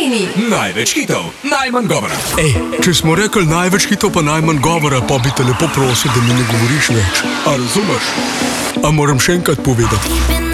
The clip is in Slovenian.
Sloveniji. Največ hitov, najmanj govora. Ej, če smo rekli največ hitov pa najmanj govora, pa bi te lepo prosil, da mi ne govoriš več. A razumeš? A moram še enkrat povedati?